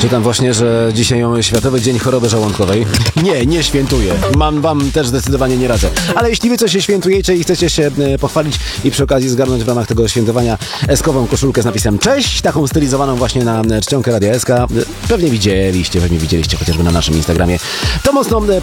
Czytam właśnie, że dzisiaj mamy Światowy Dzień Choroby Żołądkowej. Nie świętuję. Wam też zdecydowanie nie radzę. Ale jeśli wy coś się świętujecie i chcecie się pochwalić i przy okazji zgarnąć w ramach tego świętowania eskową koszulkę z napisem cześć, taką stylizowaną właśnie na czcionkę Radia SK, pewnie widzieliście chociażby na naszym Instagramie, to mocno